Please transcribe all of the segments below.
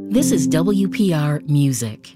This is WPR Music.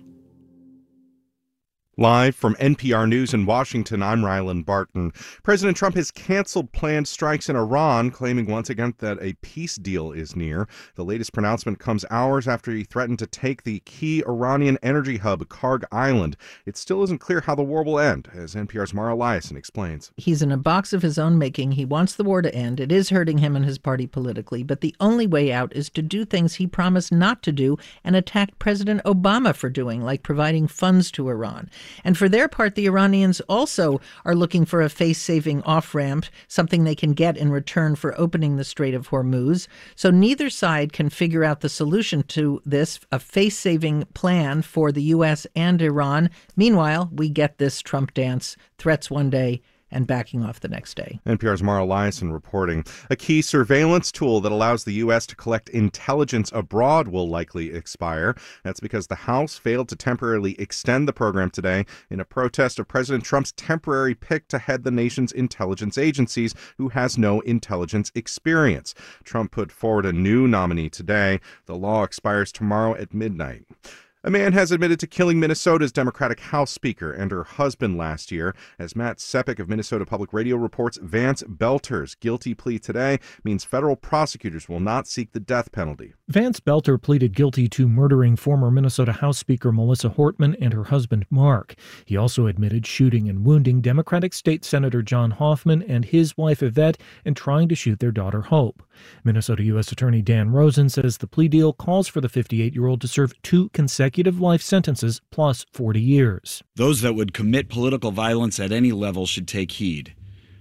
Live from NPR News in Washington, I'm Rylan Barton. President Trump has canceled planned strikes in Iran, claiming once again that a peace deal is near. The latest pronouncement comes hours after he threatened to take the key Iranian energy hub, Karg Island. It still isn't clear how the war will end, as NPR's Mara Liasson explains. He's in a box of his own making. He wants the war to end. It is hurting him and his party politically, but the only way out is to do things he promised not to do and attacked President Obama for doing, like providing funds to Iran. And for their part, the Iranians also are looking for a face-saving off-ramp, something they can get in return for opening the Strait of Hormuz. So neither side can figure out the solution to this, a face-saving plan for the U.S. and Iran. Meanwhile, we get this Trump dance, threats one day and backing off the next day. NPR's Mara Liasson reporting. A key surveillance tool that allows the U.S. to collect intelligence abroad will likely expire. That's because the House failed to temporarily extend the program today in a protest of President Trump's temporary pick to head the nation's intelligence agencies, who has no intelligence experience. Trump put forward a new nominee today. The law expires tomorrow at midnight. A man has admitted to killing Minnesota's Democratic House Speaker and her husband last year. As Matt Sepik of Minnesota Public Radio reports, Vance Belter's guilty plea today means federal prosecutors will not seek the death penalty. Vance Belter pleaded guilty to murdering former Minnesota House Speaker Melissa Hortman and her husband Mark. He also admitted shooting and wounding Democratic State Senator John Hoffman and his wife Yvette and trying to shoot their daughter Hope. Minnesota U.S. Attorney Dan Rosen says the plea deal calls for the 58-year-old to serve 2 consecutive life sentences plus 40 years. Those that would commit political violence at any level should take heed.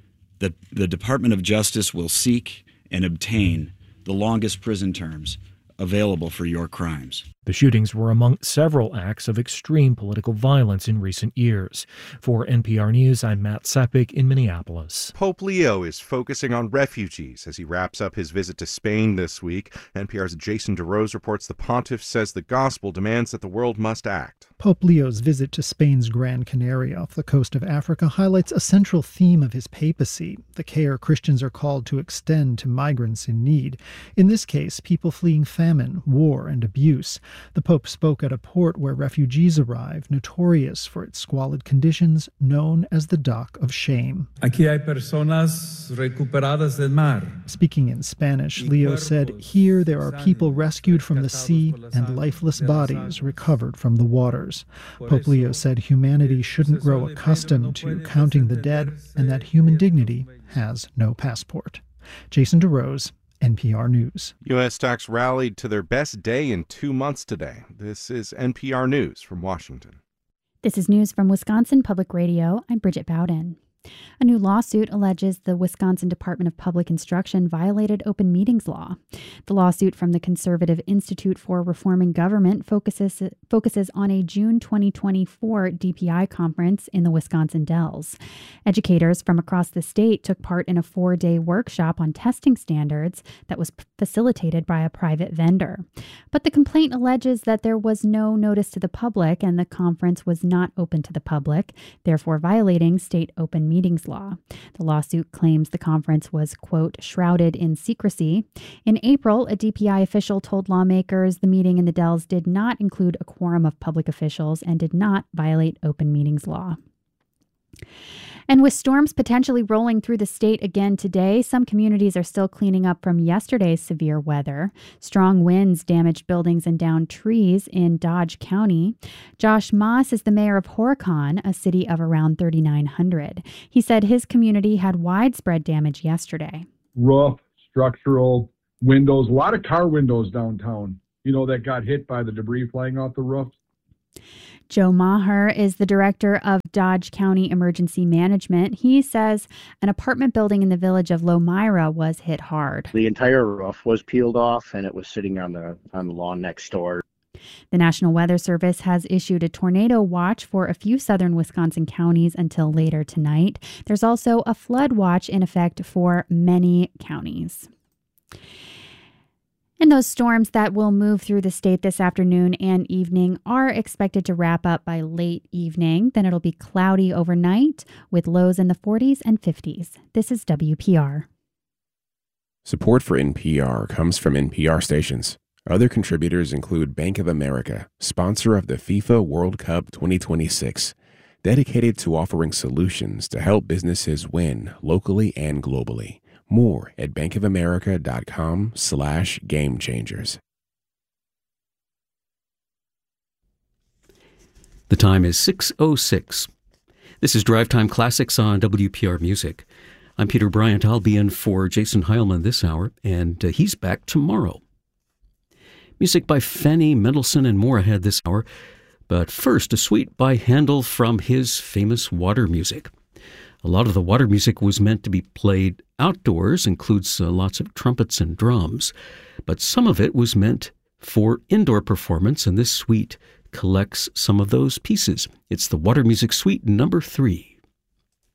The Department of Justice will seek and obtain the longest prison terms available for your crimes. The shootings were among several acts of extreme political violence in recent years. For NPR News, I'm Matt Sepik in Minneapolis. Pope Leo is focusing on refugees as he wraps up his visit to Spain this week. NPR's Jason DeRose reports the pontiff says the gospel demands that the world must act. Pope Leo's visit to Spain's Gran Canaria off the coast of Africa highlights a central theme of his papacy, the care Christians are called to extend to migrants in need. In this case, people fleeing famine, war, and abuse. The Pope spoke at a port where refugees arrive, notorious for its squalid conditions, known as the Dock of Shame. Aquí hay personas recuperadas del mar. Speaking in Spanish, Leo said, "Here there are people rescued from the sea and lifeless bodies recovered from the waters." Pope Leo said humanity shouldn't grow accustomed to counting the dead and that human dignity has no passport. Jason DeRose, NPR News. U.S. stocks rallied to their best day in 2 months today. This is NPR News from Washington. This is news from Wisconsin Public Radio. I'm Bridget Bowden. A new lawsuit alleges the Wisconsin Department of Public Instruction violated open meetings law. The lawsuit from the Conservative Institute for Reforming Government focuses on a June 2024 DPI conference in the Wisconsin Dells. Educators from across the state took part in a 4-day workshop on testing standards that was facilitated by a private vendor. But the complaint alleges that there was no notice to the public and the conference was not open to the public, therefore violating state open meetings law. The lawsuit claims the conference was, quote, shrouded in secrecy. In April, a DPI official told lawmakers the meeting in the Dells did not include a quorum of public officials and did not violate open meetings law. And with storms potentially rolling through the state again today, some communities are still cleaning up from yesterday's severe weather. Strong winds damaged buildings and downed trees in Dodge County. Josh Moss is the mayor of Horicon, a city of around 3,900. He said his community had widespread damage yesterday. Roof, structural, windows, a lot of car windows downtown, that got hit by the debris flying off the roof. Joe Maher is the director of Dodge County Emergency Management. He says an apartment building in the village of Lomira was hit hard. The entire roof was peeled off and it was sitting on the lawn next door. The National Weather Service has issued a tornado watch for a few southern Wisconsin counties until later tonight. There's also a flood watch in effect for many counties. And those storms that will move through the state this afternoon and evening are expected to wrap up by late evening. Then it'll be cloudy overnight with lows in the 40s and 50s. This is WPR. Support for NPR comes from NPR stations. Other contributors include Bank of America, sponsor of the FIFA World Cup 2026, dedicated to offering solutions to help businesses win locally and globally. More at bankofamerica.com/gamechangers. The time is 6:06. This is Drive Time Classics on WPR Music. I'm Peter Bryant. I'll be in for Jason Heilman this hour, and he's back tomorrow. Music by Fanny Mendelssohn and more ahead this hour. But first, a suite by Handel from his famous water music. A lot of the water music was meant to be played outdoors, includes lots of trumpets and drums. But some of it was meant for indoor performance, and this suite collects some of those pieces. It's the Water Music Suite number 3.